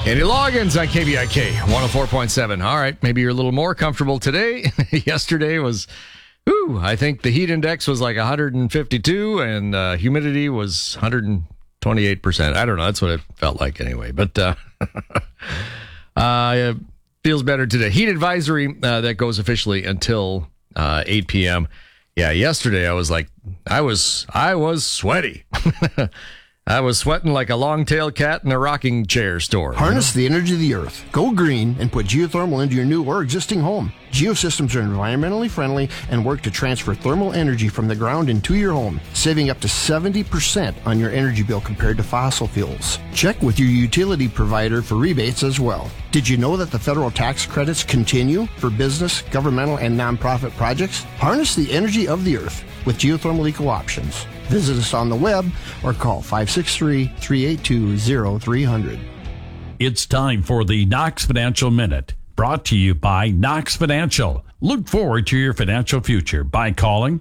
Andy Loggins on KBIK 104.7. All right, maybe you're a little more comfortable today. Yesterday was, I think the heat index was like 152 and humidity was 128%. I don't know. That's what it felt like anyway. But it feels better today. Heat advisory that goes officially until 8 p.m. Yeah, yesterday I was sweaty. I was sweating like a long-tailed cat in a rocking chair store. Harness the energy of the earth. Go green and put geothermal into your new or existing home. Geosystems are environmentally friendly and work to transfer thermal energy from the ground into your home, saving up to 70% on your energy bill compared to fossil fuels. Check with your utility provider for rebates as well. Did you know that the federal tax credits continue for business, governmental, and nonprofit projects? Harness the energy of the earth with geothermal eco options. Visit us on the web or call 563-382-0300. It's time for the Knox Financial Minute, brought to you by Knox Financial. Look forward to your financial future by calling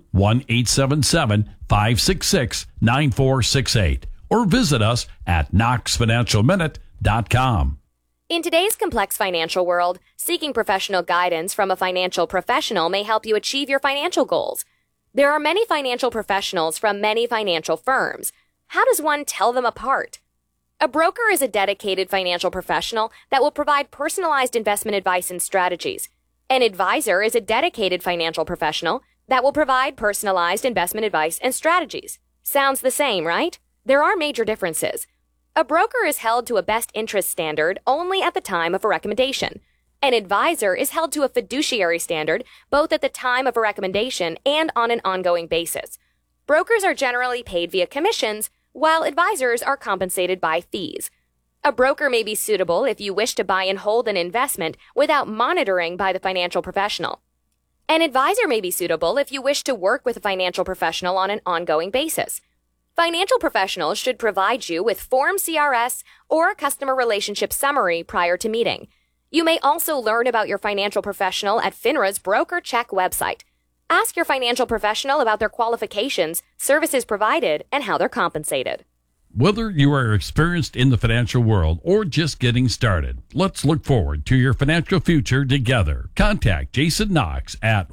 1-877-566-9468 or visit us at knoxfinancialminute.com. In today's complex financial world, seeking professional guidance from a financial professional may help you achieve your financial goals. There are many financial professionals from many financial firms. How does one tell them apart? A broker is a dedicated financial professional that will provide personalized investment advice and strategies. An advisor is a dedicated financial professional that will provide personalized investment advice and strategies. Sounds the same, right? There are major differences. A broker is held to a best interest standard only at the time of a recommendation. An advisor is held to a fiduciary standard both at the time of a recommendation and on an ongoing basis. Brokers are generally paid via commissions, while advisors are compensated by fees. A broker may be suitable if you wish to buy and hold an investment without monitoring by the financial professional. An advisor may be suitable if you wish to work with a financial professional on an ongoing basis. Financial professionals should provide you with Form CRS or a customer relationship summary prior to meeting. You may also learn about your financial professional at FINRA's Broker Check website. Ask your financial professional about their qualifications, services provided, and how they're compensated. Whether you are experienced in the financial world or just getting started, let's look forward to your financial future together. Contact Jason Knox at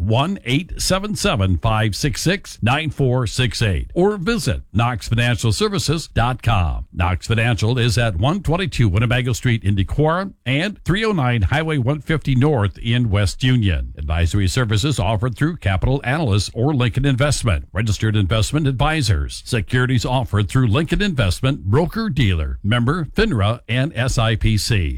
1-877-566-9468 or visit knoxfinancialservices.com. Knox Financial is at 122 Winnebago Street in Dequan and 309 Highway 150 North in West Union. Advisory services offered through Capital Analysts or Lincoln Investment, registered investment advisors. Securities offered through Lincoln Investment, broker-dealer, member FINRA and SIPC.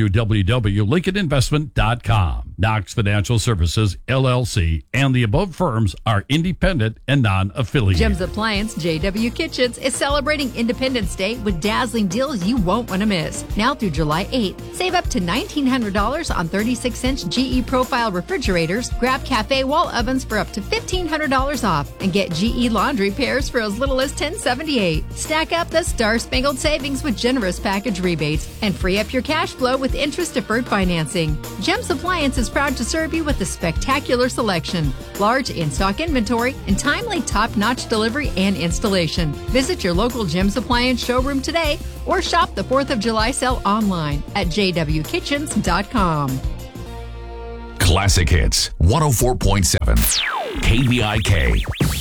www.lincolninvestment.com. Knox Financial Services, LLC, and the above firms are independent and non-affiliated. Jim's Appliance JW Kitchens is celebrating Independence Day with dazzling deals you won't want to miss. Now through July 8th, save up to $1,900 on 36-inch GE Profile refrigerators, grab cafe wall ovens for up to $1,500 off, and get GE laundry pairs for as little as $1,078. Stack up the star-spangled savings with generous package rebates and free up your cash flow with interest-deferred financing. Jim's Appliance is proud to serve you with a spectacular selection, large in-stock inventory, and timely top-notch delivery and installation. Visit your local Jim's Appliance showroom today or shop the 4th of July sale online at jwkitchens.com. Classic Hits 104.7 KVIK.